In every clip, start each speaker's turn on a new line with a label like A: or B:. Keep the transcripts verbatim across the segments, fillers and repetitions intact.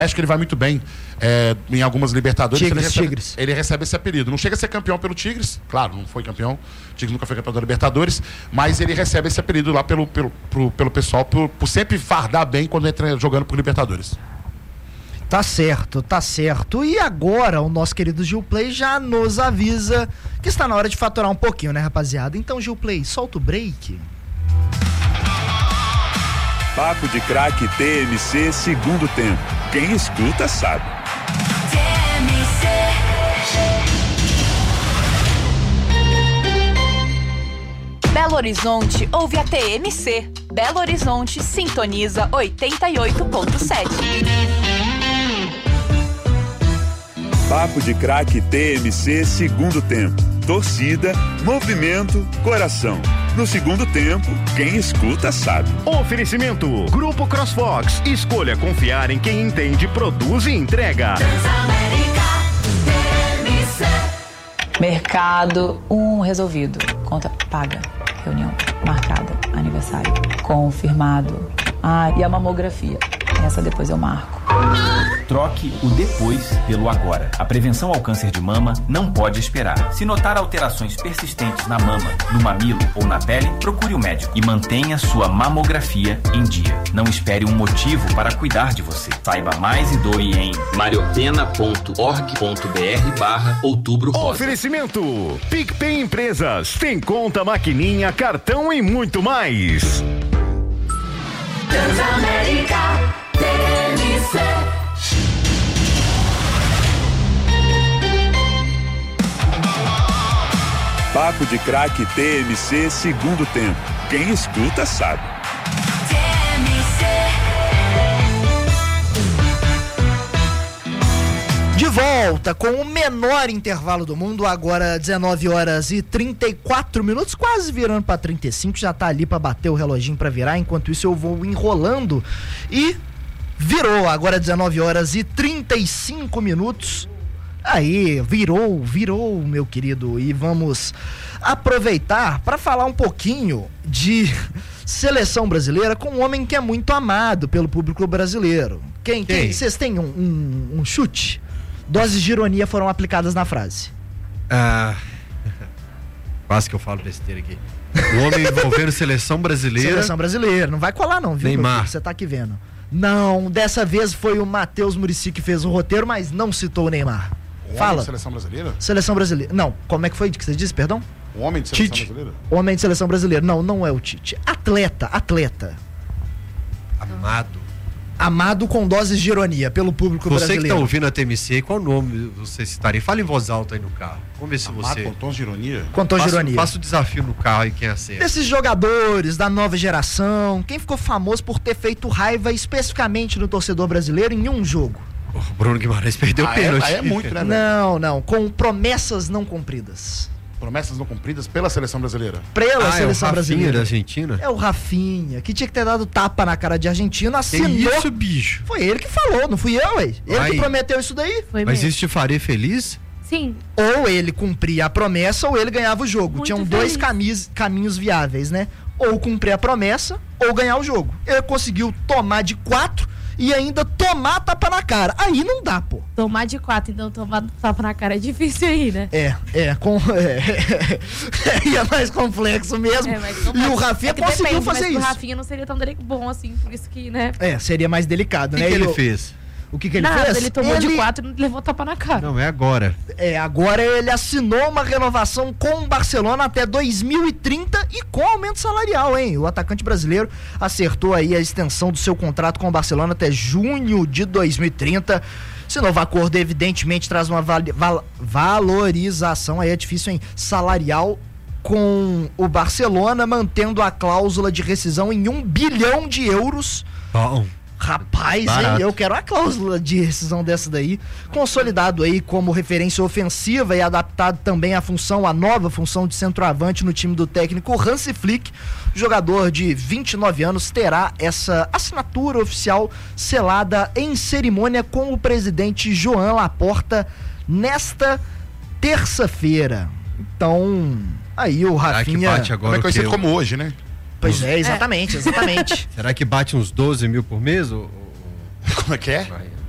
A: Acho que ele vai muito bem é, em algumas Libertadores.
B: Tigres,
A: ele, recebe,
B: Tigres.
A: ele recebe esse apelido. Não chega a ser campeão pelo Tigres, claro, não foi campeão. O Tigres nunca foi campeão da Libertadores, mas ele recebe esse apelido lá pelo, pelo, pelo, pelo pessoal, por, por sempre fardar bem quando entra jogando por Libertadores.
B: Tá certo, tá certo. E agora o nosso querido Gil Play já nos avisa que está na hora de faturar um pouquinho, né, rapaziada? Então, Gil Play, solta o break.
C: Papo de Craque T M C segundo tempo. Quem escuta sabe.
D: T M C. Belo Horizonte ouve a T M C. Belo Horizonte sintoniza oitenta e oito ponto sete.
C: Papo de Craque T M C segundo tempo. Torcida, movimento, coração. No segundo tempo, quem escuta sabe.
E: Oferecimento Grupo CrossFox. Escolha confiar em quem entende, produz e entrega.
D: Transamérica T M C.
F: Mercado, um resolvido. Conta paga. Reunião marcada. Aniversário confirmado. Ah, e a mamografia. Essa depois eu marco.
G: Troque o depois pelo agora. A prevenção ao câncer de mama não pode esperar. Se notar alterações persistentes na mama, no mamilo ou na pele, procure o médico e mantenha sua mamografia em dia. Não espere um motivo para cuidar de você. Saiba mais e doe em mariopena ponto org ponto br barra outubro rosa.
E: Oferecimento PicPay Empresas. Tem conta, maquininha, cartão e muito mais.
D: Transamérica T M C.
C: Papo de Craque T M C segundo tempo. Quem escuta sabe.
D: T M C.
B: De volta com o menor intervalo do mundo, agora dezenove horas e trinta e quatro minutos, quase virando para trinta e cinco, já tá ali para bater o reloginho para virar. Enquanto isso eu vou enrolando e virou, agora dezenove horas e trinta e cinco minutos. Aí, virou, virou, meu querido, e vamos aproveitar para falar um pouquinho de seleção brasileira com um homem que é muito amado pelo público brasileiro. Quem? Quem? Vocês têm um, um, um chute? Doses de ironia foram aplicadas na frase.
H: Ah, quase que eu falo besteira aqui. O homem envolvendo seleção brasileira.
B: Seleção brasileira, não vai colar não, viu?
H: Neymar.
B: Você tá aqui vendo. Não, dessa vez foi o Matheus Muricy que fez o roteiro, mas não citou o Neymar.
A: O
B: Fala.
A: homem de seleção brasileira?
B: Seleção brasileira. Não, como é que foi que você disse, perdão?
A: O homem de seleção
B: Tite.
A: brasileira?
B: Homem de seleção brasileira. Não, não é o Tite. Atleta, atleta.
H: Amado.
B: Amado com doses de ironia pelo público
H: Você
B: brasileiro.
H: que tá ouvindo a T M C, qual nome você citaria? Fala em voz alta aí no carro. Vamos ver se
A: Amado
H: você...
A: com tons de ironia?
B: Com tons de
H: Faça,
B: ironia.
H: faça o desafio no carro aí, quem acerta.
B: Desses jogadores da nova geração, quem ficou famoso por ter feito raiva especificamente no torcedor brasileiro em um jogo?
H: O Bruno Guimarães perdeu o
A: Ah,
H: pênalti.
A: é, é muito, né, velho?
B: Não, não, com promessas não cumpridas.
A: Promessas não cumpridas pela seleção brasileira.
B: Pela
H: Ah,
B: seleção
H: é o Rafinha
B: brasileira.
H: da Argentina?
B: É o Rafinha, que tinha que ter dado tapa na cara de argentino,
H: Que
B: assinou.
H: isso, bicho?
B: Foi ele que falou, não fui eu, ué. Ele
H: Aí.
B: que prometeu isso daí.
I: Foi
H: Mas
I: mesmo.
H: isso te faria feliz?
I: Sim.
B: Ou ele cumpria a promessa ou ele ganhava o jogo.
I: Muito
B: Tinham dois
I: feliz.
B: camis, caminhos viáveis, né? Ou cumprir a promessa ou ganhar o jogo. Ele conseguiu tomar de quatro e ainda tomar tapa na cara. Aí não dá, pô.
I: Tomar de quatro, então tomar tapa na cara é difícil aí, né?
B: É, é, com, é, é mais complexo mesmo.
I: É, mas
B: E
I: complexo.
B: o Rafinha
I: É que
B: conseguiu
I: depende,
B: fazer
I: mas
B: isso.
I: O Rafinha não seria tão dele- bom assim, por isso que, né?
B: É, seria mais delicado,
H: O que,
B: né?
H: que
B: E
H: ele
B: o-
H: fez?
B: O que, que ele
I: Nada,
B: fez?
I: ele tomou
B: Ele-
I: de quatro e levou tapa na cara.
H: Não, é agora.
B: É, agora ele assinou uma renovação com o Barcelona até dois mil e trinta e com aumento salarial, hein? O atacante brasileiro acertou aí a extensão do seu contrato com o Barcelona até junho de dois mil e trinta. Esse novo acordo, evidentemente, traz uma vali- val- valorização, aí é difícil, hein? Salarial com o Barcelona, mantendo a cláusula de rescisão em um bilhão de euros.
H: Bom.
B: Rapaz,
H: Barato.
B: hein? Eu quero a cláusula de rescisão dessa daí. Consolidado aí como referência ofensiva e adaptado também à função, a nova função de centroavante no time do técnico Hansi Flick. O jogador de vinte e nove anos terá essa assinatura oficial selada em cerimônia com o presidente Joan Laporta nesta terça-feira. Então, aí o
H: Será que
B: Rafinha...
H: bate agora
A: Como é
H: o
A: conhecido
H: quê?
A: como hoje, né?
B: Pois é, exatamente, exatamente.
H: Será que bate uns doze mil por mês? Ou...
A: Como é que é?
H: Vai.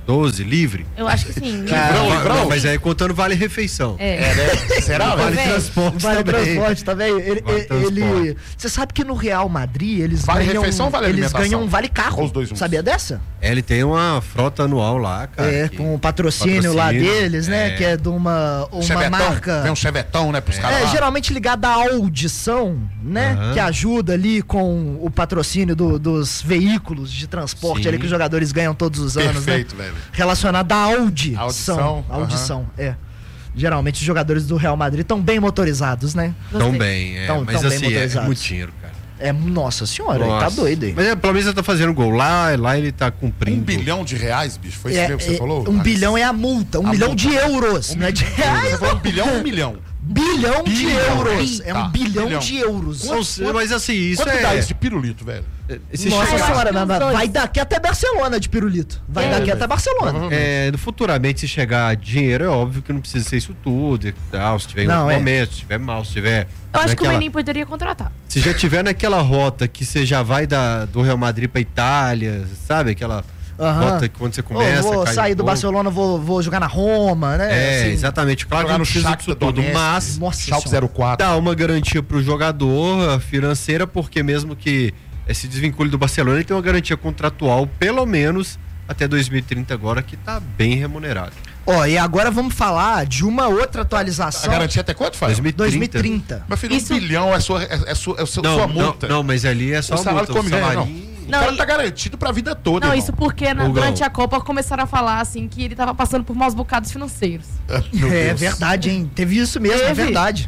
H: doze, livre.
I: Eu acho que sim.
H: Ah, livrão, não, mas aí contando vale refeição.
I: É.
A: É, né? Será?
H: Vale
A: velho?
H: transporte
B: Vale
H: também.
B: transporte, tá vendo? Ele,
H: Vale
B: ele,
H: transporte.
B: você sabe que no Real Madrid eles
A: Vale
B: ganham,
A: refeição ou vale
B: eles
A: alimentação?
B: ganham um vale carro.
A: Ou os dois juntos?
B: Sabia dessa?
H: É, ele tem uma frota anual lá, cara.
B: É,
H: que-
B: com o patrocínio, lá
H: patrocínio,
B: deles, né?
H: é.
B: Que é de uma, uma
A: Chevetão?
B: marca.
A: Vem um chevetão, né, pros caras
B: É,
A: lá.
B: geralmente ligada à audição, né?
H: Aham.
B: Que ajuda ali com o patrocínio do- dos veículos de transporte
H: Sim.
B: ali que os jogadores ganham todos os anos,
A: Perfeito,
B: né?
A: velho.
B: Relacionado à audição.
A: Audição, aham.
B: Audição, é. Geralmente os jogadores do Real Madrid estão bem motorizados, né?
H: Tão bem, é.
B: Tão-
H: mas
B: tão bem
H: assim, é
B: motorizados.
H: muito dinheiro, cara.
B: É, nossa senhora, ele tá
H: Nossa.
B: doido aí.
H: Mas é, pelo menos ele tá fazendo gol. Lá, lá ele tá
A: Um
H: cumprindo.
A: bilhão de reais, bicho? Foi isso
B: É,
A: mesmo que você
B: é,
A: falou?
B: Um
A: Ah,
B: bilhão é a multa, um
A: a
B: milhão
A: multa.
B: de euros,
A: Um
B: não é de
A: milhão.
B: reais.
A: Você falou um bilhão ou um milhão?
B: Bilhão de
A: Bilhão.
B: euros. É
A: Tá,
B: um bilhão,
A: bilhão.
B: de euros.
H: Não sei, mas assim, isso
A: Quanto
H: é.
A: dá isso de pirulito, velho?
H: Esse
B: Nossa
H: chegar-
B: senhora,
I: que os
B: vai,
I: dois.
B: vai daqui até Barcelona de pirulito. Vai
I: É.
B: daqui até Barcelona.
H: É, futuramente, se chegar dinheiro, é óbvio que não precisa ser isso tudo e tal. Se tiver em
B: Não,
H: outro
B: é.
H: momento, se tiver mal, se tiver.
I: Eu acho que o
H: naquela-
I: Menin poderia contratar.
H: Se já tiver naquela rota que você já vai da, do Real Madrid pra Itália, sabe? Aquela
B: Aham.
H: rota que quando você
B: Ô,
H: começa.
B: vou
H: cai
B: sair
H: um
B: do
H: pouco.
B: Barcelona, vou, vou jogar na Roma, né?
H: É,
B: Assim.
H: exatamente. Claro que
A: Jogar
H: não
A: no
H: precisa
A: Shakhtar
H: disso tudo,
A: Donetsk,
H: mas
B: Nossa
A: Schalke
B: senhora.
A: zero quatro.
H: dá uma garantia pro jogador financeira, porque mesmo que esse desvincule do Barcelona, ele tem uma garantia contratual, pelo menos até dois mil e trinta agora, que tá bem remunerado.
B: Ó, e agora vamos falar de uma outra
A: A
B: atualização.
A: garantia até quanto faz?
H: dois mil e trinta.
B: dois mil e trinta.
A: Meu filho,
I: Isso-
A: um bilhão é sua, é, é sua, é sua,
H: Não,
A: sua
H: não,
A: multa.
H: não, mas ali é só
A: o
H: a
A: salário
H: multa, o
A: come, né?
H: salário.
A: Não. O
I: Não,
A: cara
I: e-
A: tá garantido pra vida toda,
I: Não,
A: irmão.
I: isso porque na-
H: Hugão.
I: durante a Copa começaram a falar assim que ele tava passando por maus bocados financeiros.
A: Meu
B: É
A: Deus.
B: verdade, hein? Teve isso mesmo, é
I: Teve.
B: verdade.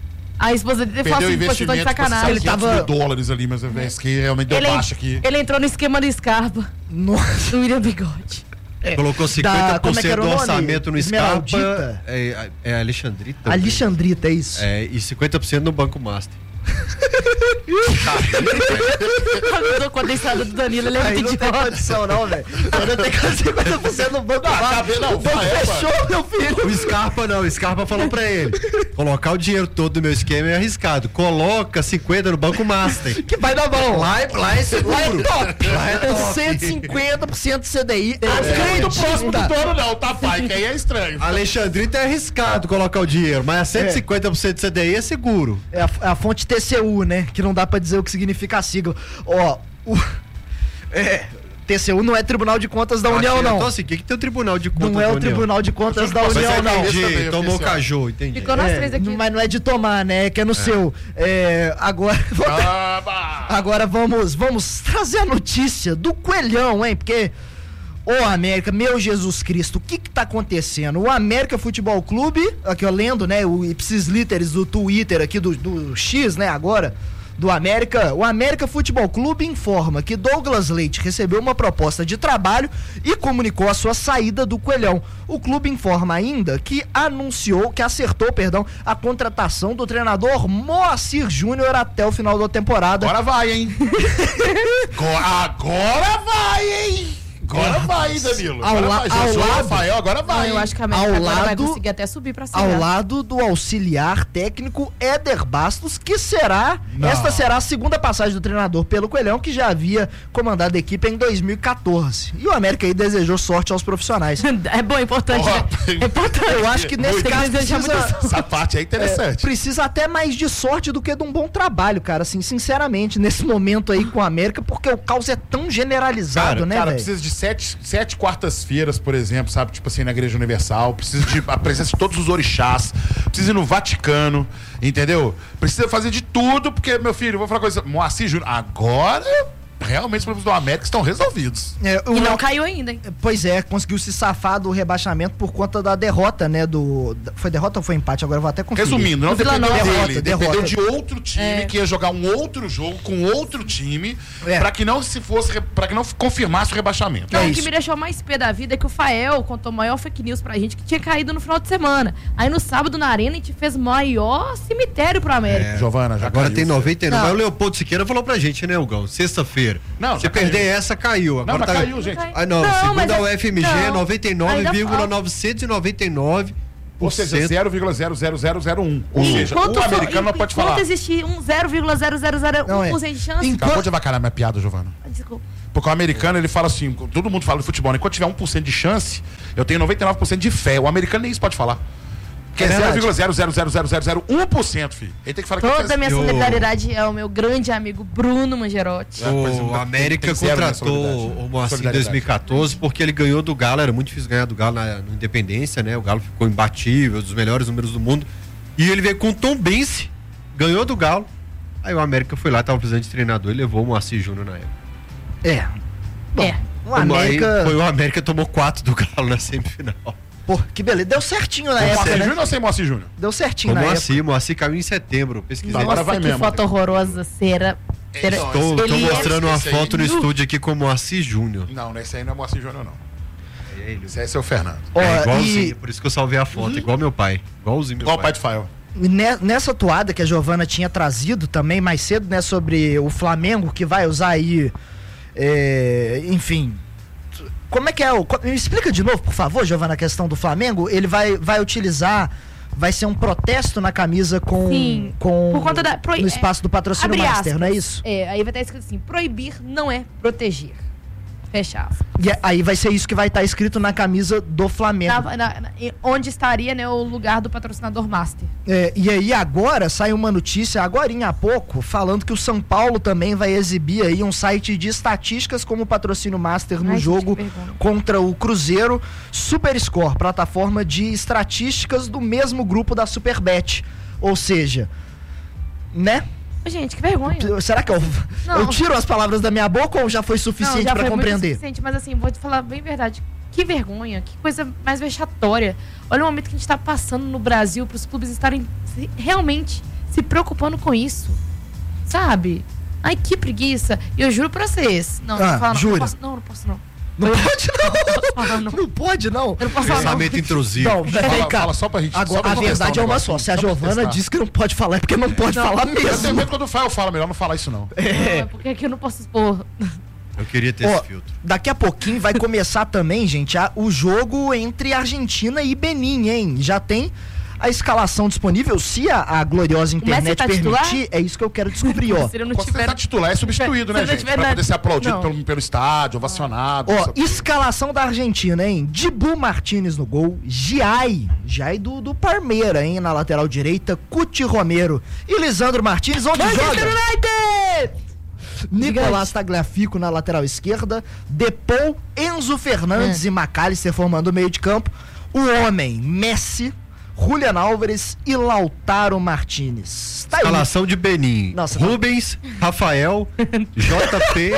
I: A esposa dele falou
A: Perdeu
I: assim, pô, vocês estão de
A: investimento,
I: sacanagem.
B: Ele
A: ele
B: tava-
A: tava mil dólares ali, mas é isso que realmente deu
I: Ele,
A: baixa aqui.
I: ele entrou no esquema do Scarpa,
B: Nossa.
I: do William Bigode.
H: Colocou cinquenta por
B: como é que era
H: cento
B: o
H: do
B: nome?
H: orçamento no Scarpa.
B: Esmeraldita?
H: É, é Alexandrita.
B: Alexandrita, é isso.
H: É, e cinquenta por cento no Banco Master.
I: A condensada do Danilo, ele é
B: Aí
I: muito
B: não tem
I: idiota.
B: condição, não, velho. Aí não tem condição, cinquenta por cento no banco.
A: Ah,
B: vai.
A: tá vendo? Não,
B: O banco
A: vai, é,
B: fechou, meu filho.
H: O Scarpa não, o Scarpa falou pra ele: colocar o dinheiro todo no meu esquema é arriscado. Coloca cinquenta no Banco Master.
B: Que vai dar bom.
H: Lá é, lá é seguro.
B: Lá é top.
H: Lá é top.
B: cento e cinquenta por cento de C D I.
A: Não do
B: É,
A: próximo do dono, não, tá, pai? Que aí é estranho.
H: Alexandrita é arriscado colocar o dinheiro, mas a cento e cinquenta por cento de C D I é seguro.
B: É a, é a fonte T C U, né? Que não dá pra dizer o que significa a sigla. Ó, o. É. T C U não é Tribunal de Contas da União,
H: Achei-
B: não.
H: Então assim, o que, que tem o Tribunal de Contas
B: Não é
H: da
B: o
H: União?
B: Tribunal de Contas da
A: Mas
B: União,
A: é
B: não.
A: isso também,
H: Entendi, tomou
A: oficial.
H: caju, entendi.
I: Ficou nós
B: É,
I: três aqui.
B: mas não é de tomar, né? Que é no seu. É, agora.
A: Ah, bah.
B: Agora vamos, vamos trazer a notícia do Coelhão, hein? Porque, ô América, meu Jesus Cristo, o que que tá acontecendo? O América Futebol Clube, aqui eu lendo, né, o ipsis literis do Twitter aqui do, do X, né, agora, do América, o América Futebol Clube informa que Douglas Leite recebeu uma proposta de trabalho e comunicou a sua saída do Coelhão. O clube informa ainda que anunciou, que acertou, perdão, a contratação do treinador Moacir Júnior até o final da temporada.
A: Agora vai, hein? agora, agora vai, hein? Agora vai, hein, Danilo?
B: Ao
A: Agora
B: la-
A: vai.
B: ao
A: Josué
B: lado-
A: Rafael, agora
I: Não,
A: vai.
I: eu
A: hein?
I: acho que a América
B: Ao
I: agora vai
B: lado-
I: conseguir até subir pra
B: Ao
I: cima.
B: lado do auxiliar técnico Éder Bastos, que será,
A: Não.
B: esta será a segunda passagem do treinador pelo Coelhão, que já havia comandado a equipe em dois mil e quatorze. E o América aí desejou sorte aos profissionais.
I: É bom, é importante,
A: Ó,
I: né? É importante.
B: Eu acho que nesse
A: Muito.
B: caso
I: Tem que desejar
B: precisa,
I: muita sorte.
A: Essa parte é interessante.
B: precisa até mais de sorte do que de um bom trabalho, cara, assim, sinceramente, nesse momento aí com o América, porque o caos é tão generalizado,
A: Cara,
B: né,
A: cara,
B: velho?
A: precisa de sete, sete quartas-feiras, por exemplo, sabe? Tipo assim, na Igreja Universal. Precisa de a presença de todos os orixás. Precisa ir no Vaticano, entendeu? Precisa fazer de tudo, porque, meu filho, eu vou falar uma coisa. Moacir Júnior, agora realmente os problemas do América estão resolvidos.
B: É, o-
I: E não caiu ainda, hein?
B: Pois é, conseguiu se safar do rebaixamento por conta da derrota, né? Do, da- foi derrota ou foi empate? Agora eu vou até conferir.
A: Resumindo, não
I: O Vila
A: dependeu
I: Nova.
A: dele,
B: Derrota,
A: dependeu
B: derrota.
A: de outro time
I: É.
A: que ia jogar um outro jogo com outro time
B: É.
A: pra que não se fosse, para que não confirmasse o rebaixamento.
I: Então,
B: É
I: o
B: isso.
I: que me deixou mais pé da vida é que o Fael contou maior fake news pra gente que tinha caído no final de semana. Aí no sábado na Arena a gente fez o maior cemitério pro América.
A: Giovana, já
H: Agora
A: caiu.
H: tem noventa e nove.
B: Não.
H: Mas o Leopoldo Siqueira falou pra gente, né, Hugão? Sexta-feira.
A: Não,
H: Se
A: já
H: perder
A: caiu.
H: essa, caiu.
A: Não,
H: Agora
A: mas
H: tá...
A: caiu, gente.
I: Não,
H: Ah, não.
I: Não,
H: Segundo
I: mas
H: a
I: é-
H: U F M G,
I: não.
H: noventa e nove
I: Ainda
H: vírgula
I: falta.
H: novecentos e noventa e nove
A: Ou seja, zero vírgula zero zero zero zero um. Ou seja,
I: Enquanto
A: o
I: for-
A: americano não pode falar.
I: Enquanto existir um zero vírgula zero zero zero um por cento de chance...
A: Acabou de avacalhar minha piada, Giovana.
I: Desculpa.
A: Porque o americano, ele fala assim, todo mundo fala de futebol, né? Enquanto tiver um por cento de chance, eu tenho noventa e nove por cento de fé. O americano nem isso pode falar. Que é zero vírgula zero zero zero zero zero um por cento, filho. Ele tem que falar que
I: Toda a minha
H: Eu-
I: solidariedade é o meu grande amigo Bruno Mangerotti.
H: O América
A: tem zero na
H: contratou
A: solidariedade.
H: o Moacir em
A: Solidariedade.
H: dois mil e quatorze porque ele ganhou do Galo, era muito difícil ganhar do Galo na, na Independência, né? O Galo ficou imbatível, dos melhores números do mundo. E ele veio com o Tom Bense, ganhou do Galo. Aí o América foi lá, tava precisando de treinador e levou o Moacir Júnior na época.
B: É. Bom,
I: É.
B: o América...
H: Aí foi o América tomou quatro do Galo na semifinal.
B: Pô, que beleza. Deu certinho na
A: Com
B: época,
A: Moacir
B: né?
A: Júnior ou sem Moacir Júnior?
B: Deu certinho
H: O
B: na época.
H: Moacir, Moacir caiu em setembro, pesquisei.
A: Tá, agora
I: Nossa,
A: vai
I: que
A: mesmo.
I: foto horrorosa. Cera. cera
A: Então,
H: Tô, tô
I: ele é-
H: mostrando uma
A: esse aí-
H: foto no estúdio aqui com o Moacir Júnior.
A: Não, esse aí não é Moacir Júnior, não.
H: É ele.
A: Esse aí é seu Fernando.
B: Ó,
H: É igualzinho,
B: e-
H: por isso que eu salvei a foto, igual meu pai. Igualzinho meu
A: Igual o pai
H: pai.
A: de Fael.
B: E ne- Nessa toada que a Giovana tinha trazido também mais cedo, né, sobre o Flamengo que vai usar aí, é, enfim, como é que é? O, co- me explica de novo, por favor, Giovana, a questão do Flamengo. Ele vai, vai utilizar, vai ser um protesto na camisa com,
I: Sim,
B: com
I: por conta da- pro-
B: no espaço do patrocínio
I: Abre
B: Master,
I: aspas.
B: não é isso?
I: É, aí vai estar escrito assim: proibir não é proteger. Fecha aspas.
B: E é- aí vai ser isso que vai estar escrito na camisa do Flamengo.
I: Na- na- na- e onde estaria, né, o lugar do patrocinador Master.
B: É, e aí agora sai uma notícia, agorinha há pouco, falando que o São Paulo também vai exibir aí um site de estatísticas como patrocínio Master no
I: Ai, gente,
B: jogo
I: que vergonha.
B: contra o Cruzeiro. Superscore, plataforma de estatísticas do mesmo grupo da Superbet. Ou seja, né?
I: Gente, que vergonha.
B: Será que eu,
I: Não.
B: eu tiro as palavras da minha boca ou já foi
I: Não,
B: suficiente
I: já
B: para
I: foi muito
B: compreender?
I: suficiente, mas assim, vou te falar bem a verdade. Que vergonha, que coisa mais vexatória. Olha o momento que a gente está passando no Brasil para os clubes estarem se- realmente se preocupando com isso. Sabe? Ai, que preguiça. E eu juro pra vocês. Não,
B: Ah,
I: não, fala, não,
B: jura?
I: não posso, não, não posso não.
B: Não pode
I: Não posso falar,
B: não.
I: não.
B: Não pode não.
I: Eu não posso falar, não.
H: Pensamento intrusivo.
B: Não, vem
A: Fala,
B: cá.
A: fala só pra gente. só
B: Agora,
A: pra
B: a
A: gente testar
B: verdade
A: um
B: é uma
A: negócio,
B: só. Se a
A: só pra
B: Giovana
A: testar.
B: disse que não pode falar, é porque não pode falar
A: Eu tenho
B: mesmo.
A: medo quando o Fael fala, melhor não falar isso, não.
I: Não, é porque aqui eu não posso expor.
H: Eu queria ter
B: Ó,
H: esse filtro.
B: daqui a pouquinho vai começar também, gente, a- o jogo entre Argentina e Benin, hein? Já tem a escalação disponível, se a, a gloriosa
I: Messi
B: internet
I: tá
B: permitir,
I: titular?
B: é isso que eu quero descobrir, ó.
I: Se ele não
A: Quando você
I: tiver...
A: tá titular, é substituído,
I: Se
A: né,
I: não
A: gente?
I: tiver
A: Pra
I: na-
A: poder ser aplaudido
I: Não.
A: pelo, pelo estádio, ovacionado. não
B: Ó,
A: sei o quê.
B: escalação da Argentina, hein? Dibu Martinez no gol, Giai, Giai do, do Parmeira, hein? Na lateral direita, Cuti Romero e Lisandro Martinez, onde
I: Manchester
B: joga?
I: United!
B: Nicolás Tagliafico na lateral esquerda, Depou, Enzo Fernandes e McAllister formando o meio de campo. O homem, Messi, Julian Álvares e Lautaro Martinez. Tá aí.
H: Escalação de Benin.
B: Nossa,
H: Rubens, Rafael, J P.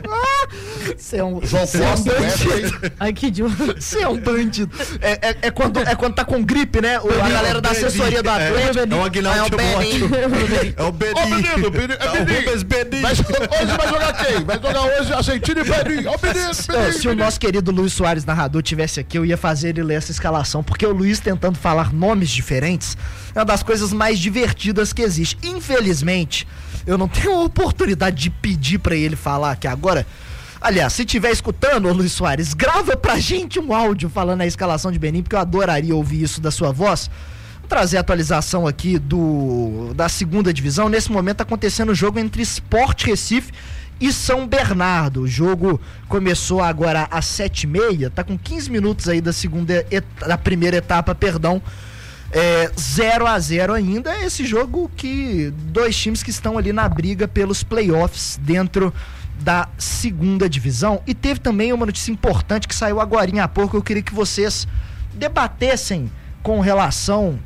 B: Você é um,
A: João
B: você é um
A: Costa,
B: bandido.
A: Wesley.
I: Ai, que idiota.
B: Você é um bandido. É, é, é quando, é quando tá com gripe, né? O, a galera da assessoria do
H: É,
B: Atlético.
H: é o Aguinaldo
B: é o
H: Timóteo.
B: Benin.
H: É o
A: Ô,
H: Benin.
A: menino, Benin,
H: É
A: é
H: o
A: Benin.
H: Rubens Benin.
A: Vai jo- hoje vai jogar quem? Vai jogar hoje Argentina e Benin. Ó, o Benin,
B: Ó,
A: Benin,
B: se o
A: Benin.
B: nosso querido Luiz Soares, narrador, tivesse aqui, eu ia fazer ele ler essa escalação, porque o Luiz tentando falar nomes diferentes é uma das coisas mais divertidas que existe. Infelizmente, eu não tenho a oportunidade de pedir pra ele falar aqui agora. Aliás, se estiver escutando, ô Luiz Soares, grava pra gente um áudio falando a escalação de Benin, porque eu adoraria ouvir isso da sua voz. Vou trazer a atualização aqui do, da segunda divisão. Nesse momento tá acontecendo o jogo entre Sport Recife e São Bernardo. O jogo começou agora às sete e meia, tá com quinze minutos aí da segunda et- da primeira etapa, perdão. É, zero a zero ainda. É esse jogo que dois times que estão ali na briga pelos playoffs dentro da segunda divisão. E teve também uma notícia importante que saiu agorinha há pouco. Eu queria que vocês debatessem com relação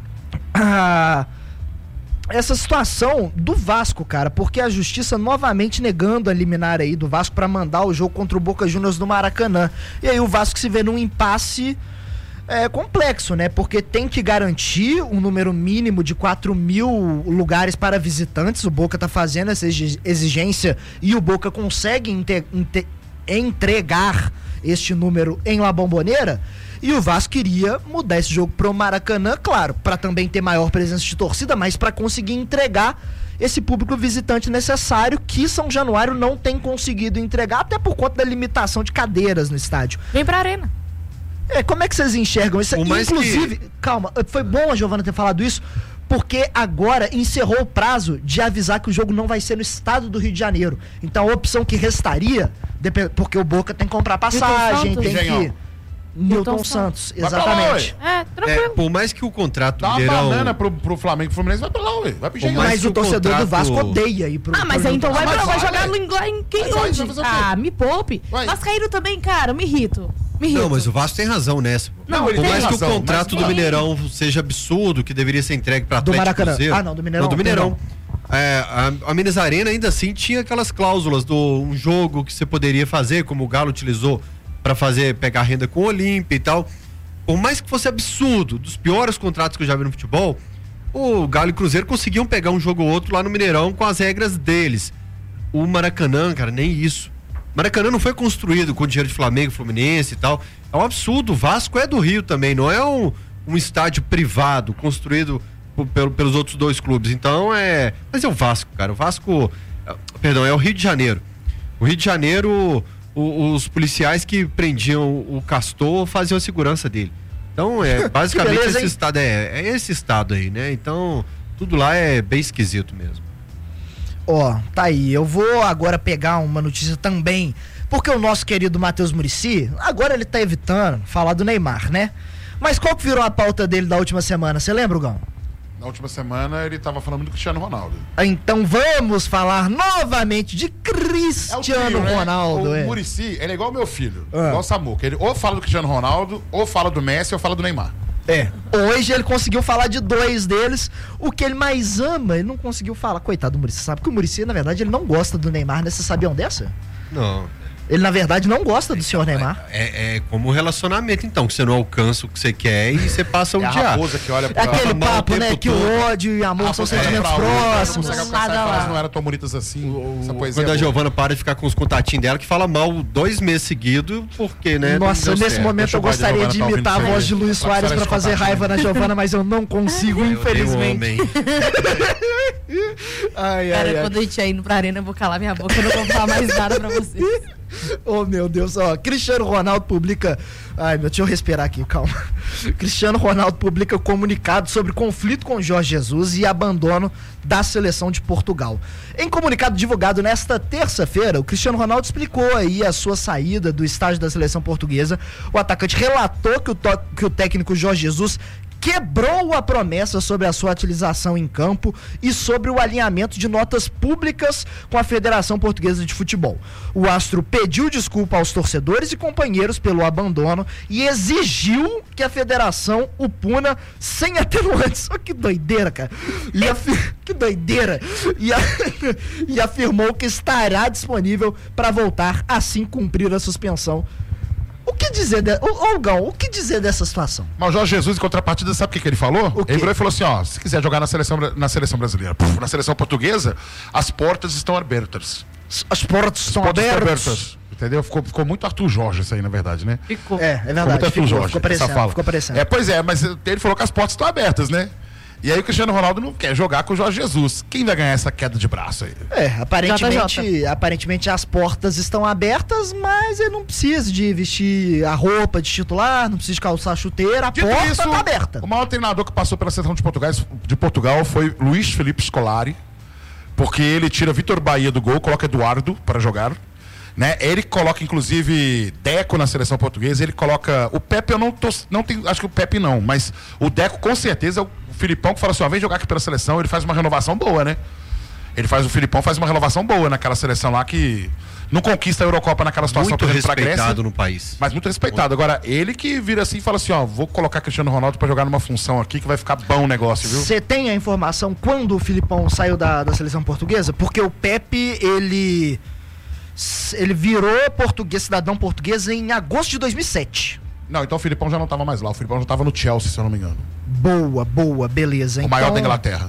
B: a essa situação do Vasco, cara, porque a justiça novamente negando a liminar aí do Vasco para mandar o jogo contra o Boca Juniors no Maracanã. E aí o Vasco se vê num impasse é, complexo, né? Porque tem que garantir um número mínimo de quatro mil lugares para visitantes. O Boca tá fazendo essa exi- exigência e o Boca consegue inte- inte- entregar este número em La Bombonera. E o Vasco queria mudar esse jogo pro Maracanã, claro, para também ter maior presença de torcida, mas para conseguir entregar esse público visitante necessário que São Januário não tem conseguido entregar, até por conta da limitação de cadeiras no estádio.
I: Vem pra arena.
B: É, como é que vocês enxergam isso?
H: Por mais
B: Inclusive,
H: que...
B: calma, foi bom a Giovana ter falado isso, porque agora encerrou o prazo de avisar que o jogo não vai ser no estado do Rio de Janeiro. Então a opção que restaria, porque o Boca tem que comprar passagem, tem que... Newton Santos, exatamente.
I: É, tranquilo.
H: É, por mais que o contrato
A: Dá uma
H: Mineirão...
A: banana pro, pro Flamengo e Fluminense, vai pra lá, ué. Vai pro Engenhão.
B: Mas o torcedor
H: contrato...
B: do Vasco odeia ir pro...
I: Ah, mas
B: pro
I: aí então vai,
A: Ah,
I: pra,
A: mas
I: vai
A: vai,
I: jogar
A: vai.
I: lá em quem
A: Mas vai,
I: onde?
A: vai fazer o quê?
I: Ah, me poupe.
A: Vai.
I: Vascaíno também, cara, eu me irrito. Me irrito.
H: Não, mas o Vasco tem razão nessa. pô.
A: Não, ele
H: Por
A: tem
H: mais que
A: razão,
H: o contrato
A: mas
H: do
A: vai.
H: Mineirão seja absurdo, que deveria ser entregue para
B: Do
H: Atlético
B: Maracanã.
H: Cruzeiro.
B: Ah, não, do Mineirão,
H: Não, do Mineirão.
B: perdão.
H: É, a, a Minas Arena ainda assim tinha aquelas cláusulas do um jogo que você poderia fazer, como o Galo utilizou para fazer pegar renda com o Olímpia e tal. Por mais que fosse absurdo, dos piores contratos que eu já vi no futebol, o Galo e Cruzeiro conseguiam pegar um jogo ou outro lá no Mineirão com as regras deles. O Maracanã, cara, nem isso. Maracanã não foi construído com dinheiro de Flamengo, Fluminense e tal. É um absurdo. O Vasco é do Rio também, não é um, um estádio privado construído por, pelo, pelos outros dois clubes. Então é. Mas é o Vasco, cara. O Vasco. Perdão, é o Rio de Janeiro. O Rio de Janeiro, o, os policiais que prendiam o Castor faziam a segurança dele. Então é basicamente
B: beleza,
H: esse
B: hein?
H: estado. É, é esse estado aí, né? Então tudo lá é bem esquisito mesmo.
B: Ó, tá aí, eu vou agora pegar uma notícia também, porque o nosso querido Matheus Muricy, agora ele tá evitando falar do Neymar, né? Mas qual que virou a pauta dele da última semana, você lembra, Gão?
A: Na última semana ele tava falando do Cristiano Ronaldo.
B: Então vamos falar novamente de Cristiano
A: né?
B: Ronaldo.
A: O
B: é.
A: Muricy, ele é igual meu filho,
B: Ah.
A: igual o Samuca. Ele ou fala do Cristiano Ronaldo, ou fala do Messi, ou fala do Neymar.
B: É. Hoje ele conseguiu falar de dois deles. O que ele mais ama, ele não conseguiu falar. Coitado do Muricy, sabe que o Muricy, na verdade, ele não gosta do Neymar, né? Vocês sabiam dessa?
H: Não.
B: Ele, na verdade, não gosta do senhor Neymar.
H: É, é como relacionamento, então, que você não alcança o que você quer e você passa um
A: É a
H: dia.
A: raposa que olha
B: É
A: pra
B: aquele
H: amar o
B: papo, né?
H: tempo
B: Que
H: todo.
B: o ódio e o amor
A: Ah,
B: são
A: você olha
B: sentimentos
A: pra outra,
B: próximos.
A: Não consegue alcançar e
I: Nada
A: fala,
I: lá.
A: "Elas não eram tão bonitas assim. Essa poesia
H: Quando a
A: é boa."
H: Giovana para de ficar com os contatinhos dela, que fala mal dois meses seguidos, porque, né? não
B: Nossa,
H: deu
B: nesse
H: certo.
B: momento
A: Deixa
B: eu
A: eu ver,
B: gostaria
A: Giovana
B: de
A: tá ouvindo
B: imitar a
A: isso aí.
B: voz de Luiz
A: Só
B: Soares
A: precisa
B: pra
A: de
B: fazer
A: contatinho.
B: raiva na Giovana, mas eu não consigo,
H: Meu Deus,
B: infelizmente.
H: homem.
B: Ai,
I: Cara,
B: ai, ai.
I: quando a gente ia indo pra arena, eu vou calar minha boca, eu não vou falar mais nada pra vocês.
B: Oh, meu Deus, ó, Cristiano Ronaldo publica... Ai, meu, deixa eu respirar aqui, calma. Cristiano Ronaldo publica comunicado sobre conflito com Jorge Jesus e abandono da seleção de Portugal. Em comunicado divulgado nesta terça-feira, o Cristiano Ronaldo explicou aí a sua saída do estágio da seleção portuguesa. O atacante relatou que o, to- que o técnico Jorge Jesus quebrou a promessa sobre a sua utilização em campo e sobre o alinhamento de notas públicas com a Federação Portuguesa de Futebol. O astro pediu desculpa aos torcedores e companheiros pelo abandono e exigiu que a federação o puna sem atenuantes. Oh, que doideira, cara. E afi- que doideira. E, a- e afirmou que estará disponível para voltar assim cumprir a suspensão. O que dizer, de... ô, ô, Gão, o que dizer dessa situação?
A: Mas o Jorge Jesus, em contrapartida, sabe o que, que ele falou?
B: O quê?
A: Ele virou e falou assim, ó, se quiser jogar na seleção, na seleção brasileira, puf, na seleção portuguesa, as portas estão abertas.
B: As portas
A: As
B: estão
A: portas estão
B: abertas.
A: abertas. Entendeu? Ficou, ficou muito Arthur Jorge isso aí, na verdade, né?
I: Ficou.
B: É, é
A: Ficou
B: verdade.
A: muito Arthur
B: Ficou,
A: Jorge,
B: ficou
A: essa
B: parecendo,
A: fala.
B: ficou parecendo.
A: É, pois é, mas ele falou que as portas estão abertas, né? E aí o Cristiano Ronaldo não quer jogar com o Jorge Jesus. Quem vai ganhar essa queda de braço aí?
B: É, aparentemente,
I: J J.
B: aparentemente as portas estão abertas, mas ele não precisa de vestir a roupa de titular, não precisa de calçar a chuteira, a
A: Dito
B: porta
A: isso,
B: tá aberta.
A: o maior treinador que passou pela seleção de Portugal, de Portugal foi Luís Felipe Scolari, porque ele tira Vitor Bahia do gol, coloca Eduardo para jogar, né? Ele coloca inclusive Deco na seleção portuguesa, ele coloca o Pepe, eu não tô, não tenho, acho que o Pepe não, mas o Deco com certeza é o Filipão que fala assim, ó, vem jogar aqui pela seleção, ele faz uma renovação boa, né? Ele faz, o Filipão faz uma renovação boa naquela seleção lá que não conquista a Eurocopa naquela situação,
H: Muito
A: perdendo pra Grécia.
H: respeitado no país.
A: Mas muito respeitado. Agora, ele que vira assim e fala assim, ó, vou colocar Cristiano Ronaldo pra jogar numa função aqui que vai ficar bom o negócio, viu?
B: Você tem a informação quando o Filipão saiu da, da seleção portuguesa? Porque o Pepe, ele ele virou português, cidadão português em agosto de dois mil e sete.
A: Não, então o Filipão já não tava mais lá. O Filipão já tava no Chelsea, se eu não me engano.
B: Boa, boa, beleza.
A: O
B: Então,
A: maior da Inglaterra.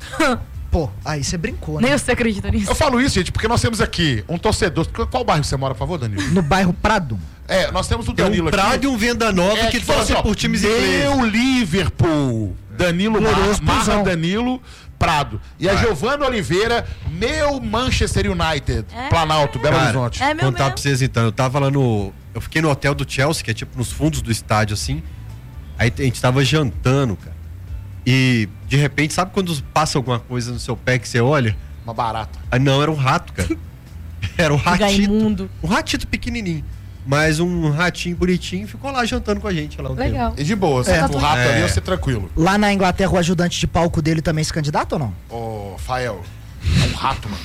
B: Pô, aí você brincou, né?
I: Nem você acredita nisso.
A: Eu falo isso, gente, porque nós temos aqui um torcedor. Qual bairro você mora, por favor, Danilo?
B: No bairro Prado.
A: É, nós temos o
H: Tem
A: Danilo
H: um Prado
A: aqui.
H: e um Venda Nova
A: É,
H: que
A: fala
H: torcem
A: assim, ó,
H: por times ingleses.
A: Meu Liverpool. Danilo Mar,
B: Glorioso
A: Marra
B: Pusão.
A: Danilo Prado. E a
H: Vai.
A: Giovana Oliveira, meu Manchester United. Planalto, Belo
H: Cara,
A: Horizonte.
I: É meu
H: Contar
I: mesmo.
H: pra vocês então, eu tava lá no, eu fiquei no hotel do Chelsea, que é tipo nos fundos do estádio, assim. Aí a gente tava jantando, cara. E, de repente, sabe quando passa alguma coisa no seu pé que você olha?
A: Uma barata.
H: Ah, não, era um rato, cara. Era um ratito.
I: Gaimundo.
H: Um ratito pequenininho. Mas um ratinho bonitinho ficou lá jantando com a gente lá um
I: Legal.
A: E de boa,
B: É.
A: o rato
H: É.
A: ali, você tranquilo.
B: Lá na Inglaterra, o ajudante de palco dele também se candidata ou não?
A: Ô, Fael, é um rato, mano.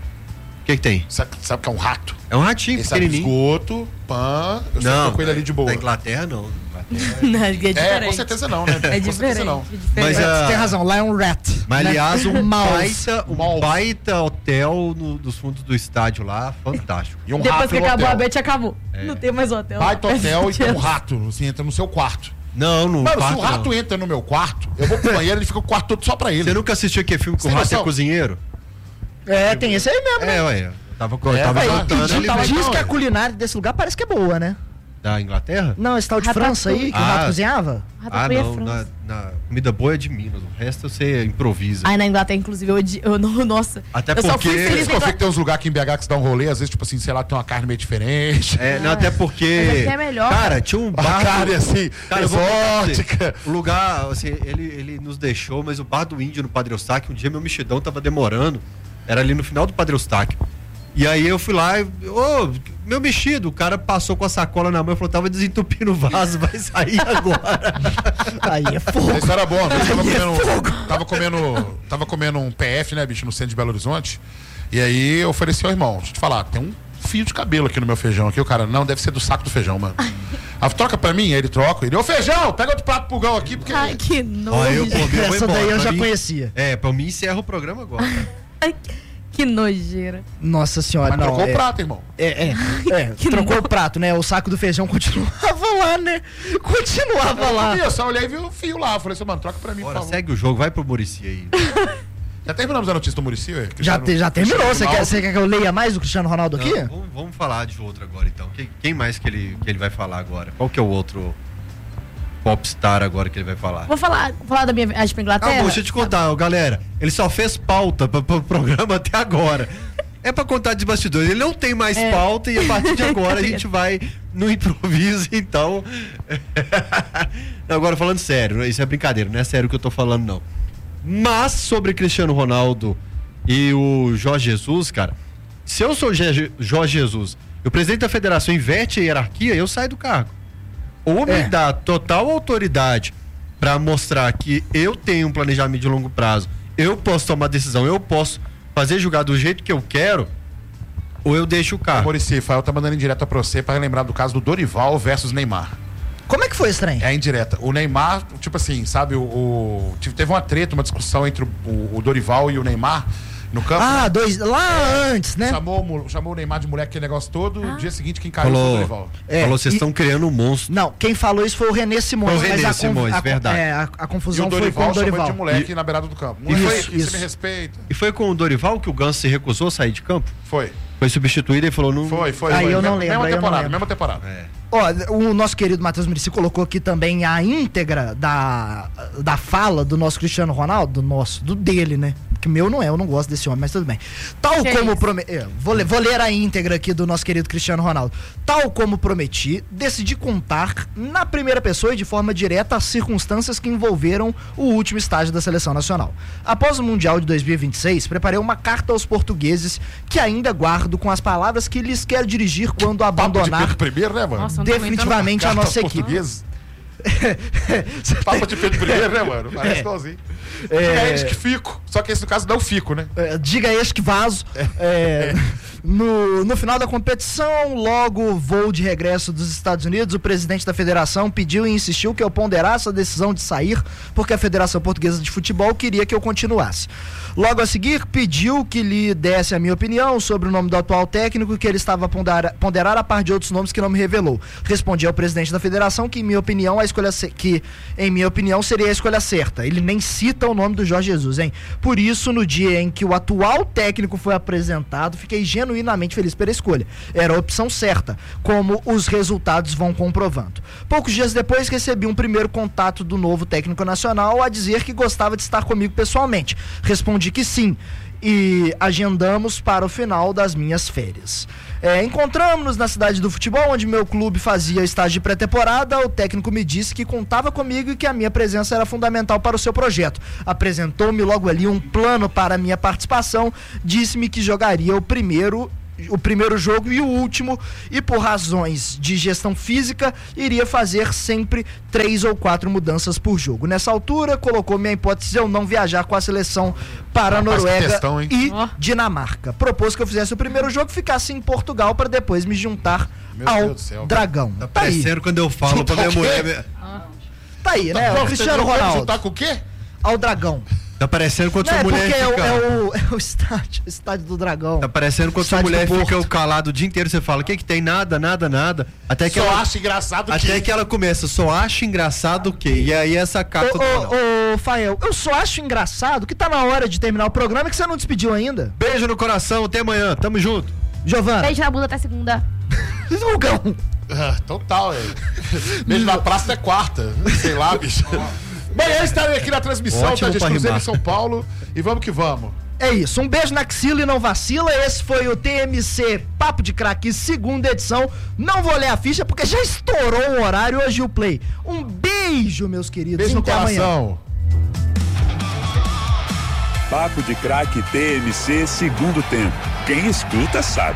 H: O que que tem?
A: Sabe, sabe o que é um rato?
H: É um ratinho
A: Ele sai do
H: pequenininho.
A: esgoto, pã, eu sempre
H: Não,
A: tô com ele ali de boa.
H: na Inglaterra não. Inglaterra-
I: Não, é
A: É,
I: diferente.
A: com certeza não, né?
I: É
A: Com certeza
I: diferente.
A: não.
I: é diferente.
H: Mas,
B: É,
H: ah,
B: você tem razão, lá é um rat.
H: Mas
B: né?
H: aliás, um
B: Mouse.
H: baita, um
A: Mouse.
H: baita hotel no, dos fundos do estádio lá, fantástico.
A: E um
I: Depois
A: rato
I: que
A: no
I: acabou
A: hotel.
I: a Bet, acabou.
H: É.
I: Não tem mais hotel.
A: Baita hotel e tem um
I: Chelsea.
A: rato, assim, entra no seu quarto.
H: Não, no
A: Mano,
H: quarto
A: se o rato
H: não.
A: entra no meu quarto, eu vou pro banheiro e ele fica o quarto todo só pra ele.
H: Você nunca assistiu aquele filme que o
A: Sem
H: rato é
A: noção.
H: cozinheiro?
B: É, tem esse aí mesmo, né?
H: É, ué. Eu tava, eu
A: É,
H: tava
A: vai,
H: contando
A: diz-
H: ele
A: tava-
H: veio
B: Diz
A: não,
B: que a
A: é.
B: culinária desse lugar parece que é boa, né?
H: da Inglaterra?
B: Não, esse tal de
I: Ratatouille.
B: França aí, que o
H: Ah.
B: rato cozinhava?
H: Ah,
I: Ratatouille é
H: não. Na,
I: França.
H: na comida boa é de Minas. O resto você improvisa.
I: Ai, na Inglaterra, inclusive, eu, odi- eu não, nossa.
H: Até
I: eu só
H: porque-
I: fui feliz
A: Eles
I: na
A: confia que
I: Inglaterra.
A: tem uns lugares aqui em B H que você dá um rolê, às vezes, tipo assim, sei lá, tem uma carne meio diferente.
H: É, não, até porque.
I: Mas aqui é melhor.
H: Cara, tinha um bar.
A: A carne, assim,
H: Cara, eu vou contar pra você.
A: exótica.
H: O lugar, assim, ele, ele nos deixou, mas o bar do índio no Padre Eustáquio, um dia meu mexidão tava demorando. Era ali no final do Padre Eustáquio. E aí eu fui lá e, ô, meu mexido, o cara passou com a sacola na mão e falou, tava desentupindo o vaso, vai sair agora.
B: Aí é fogo.
A: A história é boa, uma vez eu tava comendo, tava comendo. Tava comendo um P F, né, bicho, no centro de Belo Horizonte. E aí eu ofereci ao irmão, deixa eu te falar, tem um fio de cabelo aqui no meu feijão aqui, o cara, não, deve ser do saco do feijão, mano. Aí troca pra mim, aí ele troca, ele, ô feijão, pega outro prato pro gão aqui, porque.
I: Ai, que nojo.
H: Ó, eu comi, eu vou
B: Essa
H: embora.
B: daí eu
H: Pra
B: já
H: mim-
B: conhecia.
H: É, pra mim encerra o programa agora.
I: Ai, que nojeira.
B: Nossa senhora,
A: Mas
B: não.
A: trocou
B: é,
A: o prato, irmão.
B: É, é, é,
I: Que
B: trocou
I: nojo.
B: o prato, né? O saco do feijão continuava lá, né? Continuava lá.
A: Eu só olhei e vi o fio lá. Eu falei assim, mano, troca pra mim,
H: Bora,
A: por favor.
H: segue o jogo, vai pro Muricy aí.
A: Já terminamos a notícia do Muricy, ué?
B: Já,
A: Cristiano-
B: te- já terminou.
A: Cristiano
B: Você quer,
A: Ronaldo.
B: você quer que eu leia mais do Cristiano Ronaldo aqui?
H: Não, vamos, vamos falar de outro agora, então. Quem, quem mais que ele, que ele vai falar agora? Qual que é o outro popstar agora que ele vai falar?
I: Vou falar, vou falar da minha viagem pra
H: Ah,
I: Inglaterra.
H: bom, deixa eu te contar, ó, galera. Ele só fez pauta pra, pro programa até agora. É pra contar de bastidores. Ele não tem mais
I: É.
H: pauta e a partir de agora a gente vai no improviso, então. Agora falando sério, isso é brincadeira, não é sério o que eu tô falando, não. Mas sobre Cristiano Ronaldo e o Jorge Jesus, cara, se eu sou Je- Jorge Jesus e o presidente da federação inverte a hierarquia, eu saio do cargo. Ou me
B: É.
H: dá total autoridade pra mostrar que eu tenho um planejamento de longo prazo, eu posso tomar decisão, eu posso fazer jogar do jeito que eu quero, ou eu deixo o cargo.
A: Muricy, Fael tá mandando indireta pra você pra lembrar do caso do Dorival versus Neymar.
B: Como é que foi esse trem?
A: É a indireta. O Neymar, tipo assim, sabe, o, o- tive- teve uma treta, uma discussão entre o, o- o Dorival e o Neymar no campo.
B: Ah, dois. Lá antes, né?
A: Chamou, o mo- chamou o Neymar de moleque, aquele negócio todo. No dia seguinte, quem caiu foi o
H: Falou,
A: Dorival.
B: É,
H: falou, vocês
B: e-
H: estão criando um monstro.
B: Não, quem falou isso foi o René Simões.
H: Foi o
B: mas
H: René
B: a conf-
H: Simões,
B: a,
H: verdade.
B: É, a, a
A: E
B: confusão
A: o
B: foi com
A: Dorival
B: o
A: chamou
B: Dorival.
A: de moleque
H: E-
A: na beirada do campo.
H: e
A: Não
H: foi-
A: isso,
B: isso.
A: você me respeita.
H: E foi com o Dorival que o Ganso se recusou a sair de campo?
A: Foi,
H: Foi substituído e falou, não.
A: foi, foi.
B: Aí
A: foi.
B: eu não
A: Mesma-
B: lembro,
A: Mesma
B: aí eu não
A: temporada,
B: lembro.
A: mesma temporada.
H: É.
B: Ó, o nosso querido Matheus Muricy colocou aqui também a íntegra da, da fala do nosso Cristiano Ronaldo, do nosso, do dele, né? Que meu não é, eu não gosto desse homem, mas tudo bem. Tal
I: Que
B: como
I: isso?
B: prometi. Vou, ler- vou ler a íntegra aqui do nosso querido Cristiano Ronaldo. Tal como prometi, decidi contar na primeira pessoa e de forma direta as circunstâncias que envolveram o último estágio da seleção nacional. Após o Mundial de dois mil e vinte e seis, preparei uma carta aos portugueses que ainda guardo com as palavras que lhes quero dirigir quando
A: Papo de
B: abandonar
A: Pedro primeiro, né, mano?
I: Nossa, eu não tô aguentando.
B: definitivamente a
A: Carta
B: nossa
A: aos
B: equipe.
A: portugueses. Papo de Pedro primeiro, né, mano? Parece igualzinho.
B: É.
A: É eles que fico. Só que esse, no caso, não fico, né?
B: É, diga este que vazo. É, no, no final da competição, logo voo de regresso dos Estados Unidos, o presidente da federação pediu e insistiu que eu ponderasse a decisão de sair, porque a Federação Portuguesa de Futebol queria que eu continuasse. Logo a seguir, pediu que lhe desse a minha opinião sobre o nome do atual técnico, que ele estava a ponderar, ponderar a par de outros nomes que não me revelou. Respondi ao presidente da federação que, em minha opinião, a escolha ce- que, em minha opinião, seria a escolha certa. Ele nem cita o nome do Jorge Jesus, hein? Por isso, no dia em que o atual técnico foi apresentado, fiquei genuinamente feliz pela escolha. Era a opção certa, como os resultados vão comprovando. Poucos dias depois, recebi um primeiro contato do novo técnico nacional a dizer que gostava de estar comigo pessoalmente. Respondi que sim. e agendamos para o final das minhas férias. É, encontramos-nos na cidade do futebol, onde meu clube fazia estágio de pré-temporada. O técnico me disse que contava comigo e que a minha presença era fundamental para o seu projeto. Apresentou-me logo ali um plano para a minha participação, disse-me que jogaria o primeiro o primeiro jogo e o último, e por razões de gestão física iria fazer sempre três ou quatro mudanças por jogo. Nessa altura, colocou minha hipótese de eu não viajar com a seleção para a Noruega questão, e oh. Dinamarca. Propôs que eu fizesse o primeiro jogo e ficasse em Portugal para depois me juntar Meu ao céu, Dragão.
H: Tá parecendo quando eu falo pra minha mulher.
B: Tá aí, né? Tá, o Cristiano Ronaldo.
A: Juntar com o quê?
B: Ao Dragão.
H: Tá parecendo quando
B: não,
H: sua
B: é
H: mulher
B: fica...
H: É,
B: é, o, é o estádio, o estádio do Dragão.
H: Tá parecendo quando sua mulher fica o calado o dia inteiro, você fala, o que que tem? Nada, nada, nada. Até que
A: só
H: ela...
A: acha engraçado o quê?
H: Até que ela começa, só acha engraçado o quê? E aí essa carta...
B: Ô, ô, ô, Fael, eu só acho engraçado que tá na hora de terminar o programa que você não despediu ainda.
H: Beijo no coração, até amanhã, tamo junto.
B: Giovana.
I: Beijo na bunda até segunda.
B: Vulgão.
A: Ah, total, é. Beijo na praça é quarta. Sei lá, bicho. Amanhã estarei aqui na transmissão,
H: Ótimo,
A: tá, gente? Cruzeiro
H: rimar.
A: em São Paulo. E vamos que vamos.
B: É isso, um beijo na axila e não vacila. Esse foi o T M C Papo de Craque, segunda edição. Não vou ler a ficha porque já estourou o horário hoje o play. Um beijo, meus queridos.
A: Beijo no
B: até
A: coração.
B: Amanhã.
C: Papo de Craque T M C, segundo tempo. Quem escuta sabe.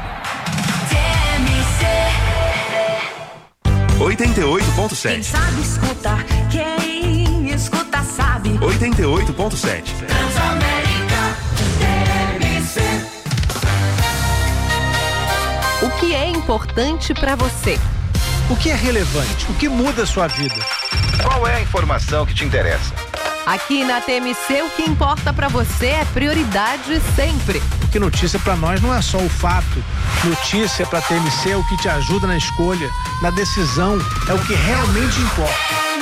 C: oitenta e oito ponto sete.
J: Quem sabe escuta, quem escuta sabe.
C: oitenta e oito ponto sete.
J: Transamérica T M C.
D: O que é importante para você?
K: O que é relevante? O que muda a sua vida?
E: Qual é a informação que te interessa?
D: Aqui na T M C, o que importa para você é prioridade sempre.
K: Porque notícia para nós não é só o fato. Notícia para T M C é o que te ajuda na escolha, na decisão, é o que realmente importa.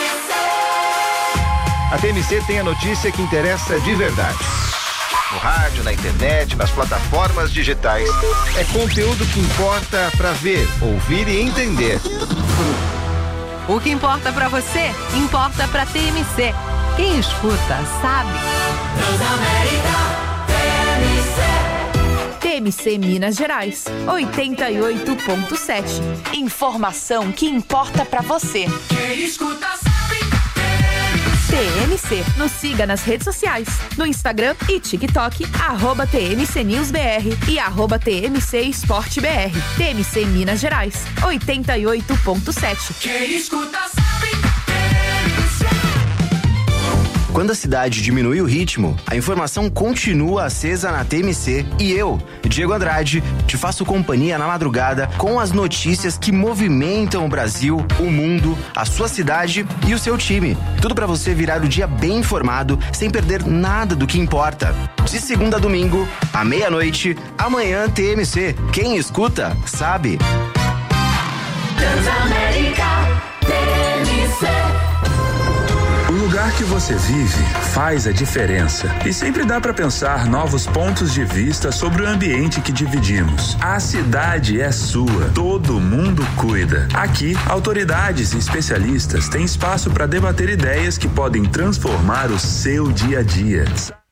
E: A T M C tem a notícia que interessa de verdade. No rádio, na internet, nas plataformas digitais. É conteúdo que importa para ver, ouvir e entender.
D: O que importa para você, importa para T M C. Quem escuta, sabe.
J: Transamérica T M C.
D: T M C Minas Gerais, oitenta e oito ponto sete. Informação que importa pra você.
J: Quem escuta sabe.
D: T M C. Nos siga nas redes sociais. No Instagram e TikTok, arroba T M C News B R e arroba T M C Esporte B R. T M C Minas Gerais, oitenta e oito ponto sete.
J: Quem escuta sabe.
L: Quando a cidade diminui o ritmo, a informação continua acesa na T M C e eu, Diego Andrade, te faço companhia na madrugada com as notícias que movimentam o Brasil, o mundo, a sua cidade e o seu time. Tudo para você virar o dia bem informado, sem perder nada do que importa. De segunda a domingo, à meia-noite, amanhã T M C. Quem escuta, sabe.
J: Transamérica T M C.
M: O lugar que você vive faz a diferença e sempre dá para pensar novos pontos de vista sobre o ambiente que dividimos. A cidade é sua, todo mundo cuida. Aqui, autoridades e especialistas têm espaço para debater ideias que podem transformar o seu dia a dia.